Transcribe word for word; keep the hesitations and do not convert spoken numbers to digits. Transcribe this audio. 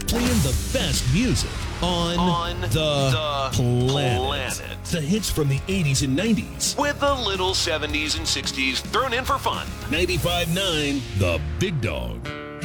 Playing the best music on, On the, the planet. planet. The hits from the eighties and nineties. With a little seventies and sixties thrown in for fun. ninety-five point nine The Big Dog.